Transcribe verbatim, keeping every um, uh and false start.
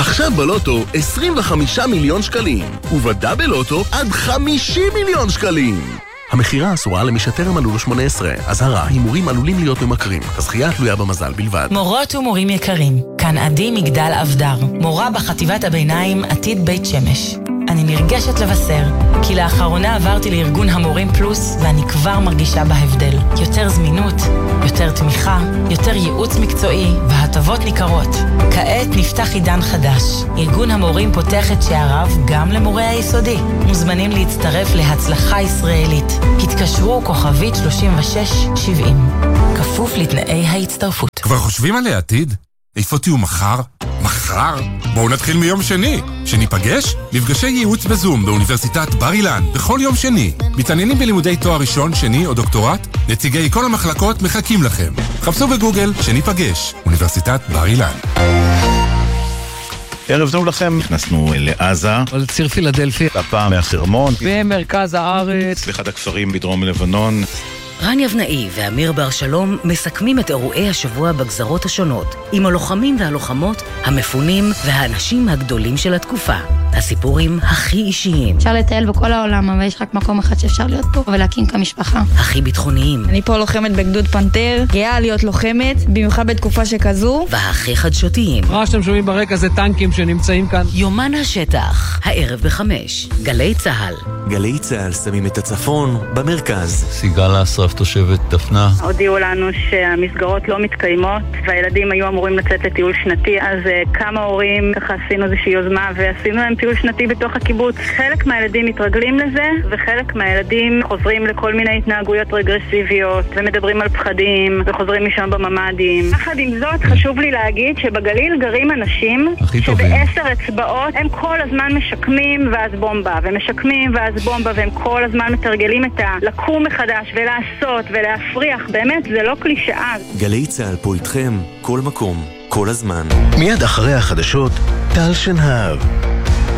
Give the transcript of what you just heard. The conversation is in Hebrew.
עכשיו בלוטו עשרים וחמישה מיליון שקלים, ובדאבל לוטו עד חמישים מיליון שקלים. המחירה אסורה למי שטרם מלאו לו שמונה עשרה. אזהרה, הימורים עלולים להיות ממכרים. הזכייה תלויה במזל בלבד. מורות ומורים יקרים, כאן עדי מגדל אבדר, מורה בחטיבת הביניים עתיד בית שמש. אני נרגשת לבשר, כי לאחרונה עברתי לארגון המורים פלוס, ואני כבר מרגישה בהבדל. יותר זמינות, יותר תמיכה, יותר ייעוץ מקצועי, והטבות ניכרות. כעת נפתח עידן חדש. ארגון המורים פותח את שעריו גם למורי היסודי. מוזמנים להצטרף להצלחה ישראלית. התקשרו כוכבית שלושים ושש שבעים. כפוף לתנאי ההצטרפות. כבר חושבים על העתיד? איפה תהיו מחר? מחר? בואו נתחיל מיום שני. שניפגש? מפגשי ייעוץ בזום באוניברסיטת בר אילן בכל יום שני. מתעניינים בלימודי תואר ראשון, שני או דוקטורט? נציגי כל המחלקות מחכים לכם. חפשו בגוגל שניפגש. אוניברסיטת בר אילן. ערב טוב לכם, נכנסנו לעזה, לציר פילדלפי, הפעם מהחרמון, במרכז הארץ, באחד הכפרים בדרום לבנון. רן יבנאי ואמיר בר שלום מסכמים את אירועי השבוע בגזרות השונות, עם הלוחמים והלוחמות, המפונים והאנשים הגדולים של התקופה. הסיפורים הכי אישיים. אפשר לטייל בכל העולם, אבל יש רק מקום אחד שאפשר להיות פה ולהקים כמשפחה. הכי ביטחוניים. אני פה לוחמת בגדוד פנתר, גאה להיות לוחמת, במיוחד בתקופה שכזו. והכי חדשותיים. מה שאתם שומעים ברקע זה טנקים שנמצאים כאן. יומן השטח, הערב בחמש. גלי צהל. גלי צהל שמים את הצפון במרכז. סיגל אסרף תושבת דפנה. הודיעו לנו שהמסגרות לא מתקיימות, והילדים היו אמורים לצאת לטיול שנתי, אז כמה הורים ככה עשינו איזושהי יוזמה ועשינו להם טיול שנתי בתוך הקיבוץ. חלק מהילדים מתרגלים לזה, וחלק מהילדים חוזרים לכל מיני התנהגויות רגרסיביות, ומדברים על פחדים, וחוזרים משם בממדים. יחד עם זאת, חשוב לי להגיד שבגליל גרים אנשים שבעשר אצבעות הם כל הזמן משקמים ואז בומבה, ומשקמים ואז בומבה, והם כל הזמן מתרגלים את הלקום מחדש ולעשות ולהפריח. באמת, זה לא קלישאה. גלי צהל פה איתכם, כל מקום, כל הזמן. מיד אחרי החדשות, טל שנהב.